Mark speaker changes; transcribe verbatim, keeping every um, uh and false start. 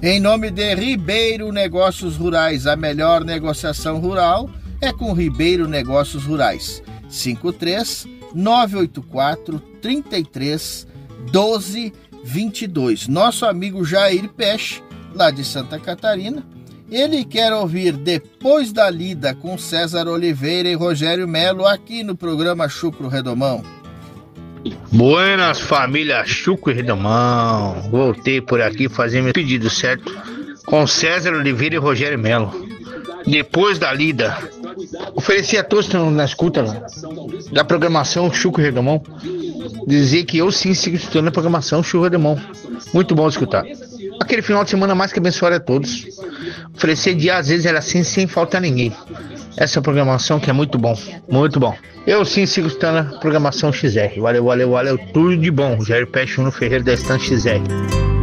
Speaker 1: Em nome de Ribeiro Negócios Rurais, a melhor negociação rural é com Ribeiro Negócios Rurais. cinco três nove oito quatro, três três, um dois dois dois. Nosso amigo Jair Peixe, lá de Santa Catarina, ele quer ouvir Depois da Lida com César Oliveira e Rogério Melo aqui no programa Chucro Redomão.
Speaker 2: Buenas, família Chucro Redomão. Voltei por aqui fazer meu pedido, certo? Com César Oliveira e Rogério Melo. Depois da Lida. Ofereci a todos que estão na escuta lá, da programação Chucro Redomão, dizer que eu sim sigo estudando a programação Chucro Redomão. Muito bom escutar. Aquele final de semana mais que abençoado a todos. Oferecer dia às vezes era assim, sem faltar ninguém. Essa programação que é muito bom, muito bom. Eu sim sigo estudando a programação X R. Valeu, valeu, valeu. Tudo de bom. Jair Peixe, Uno Ferreira da Estante X R.